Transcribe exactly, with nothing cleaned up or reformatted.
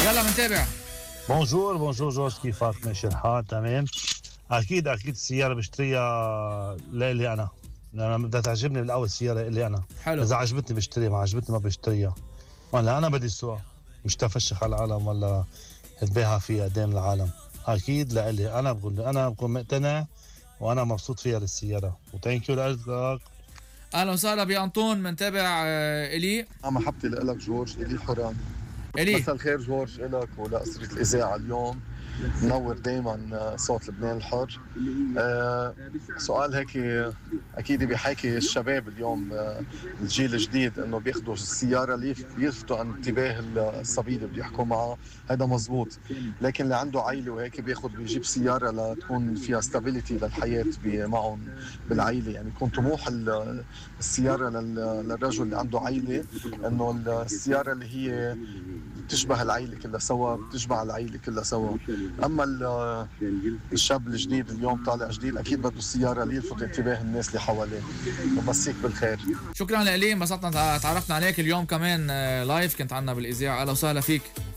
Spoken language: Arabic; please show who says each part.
Speaker 1: يلا منتابع.
Speaker 2: بونجور بونجور جورج، كيفك؟ ماشي الحال؟ تمام. اكيد اكيد السياره بشتريها لإلي انا، لأن بدها تعجبني بالاول السياره لإلي انا.
Speaker 1: حلو.
Speaker 2: اذا عجبتني بشتريها، ما عجبتني ما بشتريها. ولا انا بدي سوق، مش تفشخ على العالم ولا اتباهى فيها قدام العالم. اكيد لإلي انا، بقول انا بكون مقتنع وانا مبسوط فيها للسياره. وثانك يو لك.
Speaker 1: اهلا وسهلا بأنطون منتابع. آه، الي
Speaker 3: محبتي لك جورج، الي حوران.
Speaker 1: الي
Speaker 3: مساء الخير جورج، لك ولأسرة الإذاعة اليوم. منور دايما صوت لبنان الحر. أه سؤال هيك أكيد بيحاكي الشباب اليوم، أه الجيل الجديد، إنه بياخدوا السيارة اللي بيلفتوا عن انتباه الصبي اللي بيحكوا معه. هذا مزبوط، لكن اللي عنده عائلة وهيك بياخد بيجيب سيارة لتكون فيها ستابيليتي للحياة معهم بالعائلة. يعني يكون طموح السيارة للرجل اللي عنده عائلة إنه السيارة اللي هي بتشبه العائلة كلها سوا، بتشبه العائلة كلها سوا. أما الشاب الجديد اليوم طالع جديد، أكيد بده السيارة اللي يلفت انتباه الناس اللي حواليه. ومسيك بالخير.
Speaker 1: شكرا لك، انبسطنا تعرفنا عليك اليوم كمان لايف، كنت عنا بالإذاعة. أهلا وسهلا فيك.